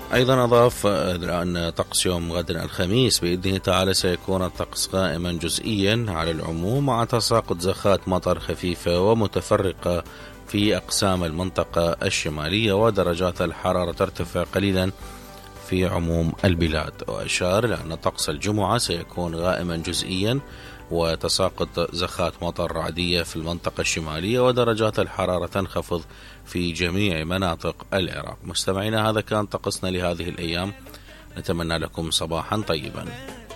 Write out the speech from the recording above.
أيضا أضاف أن طقس يوم غد الخميس بإذنه تعالى سيكون الطقس غائما جزئيا على العموم، مع تساقط زخات مطر خفيفة ومتفرقة في أقسام المنطقة الشمالية، ودرجات الحرارة ترتفع قليلا في عموم البلاد. وأشار إلى أن طقس الجمعة سيكون غائما جزئيا وتساقط زخات مطر رعدية في المنطقة الشمالية، ودرجات الحرارة تنخفض في جميع مناطق العراق. مستمعينا، هذا كان طقسنا لهذه الأيام، نتمنى لكم صباحا طيبا.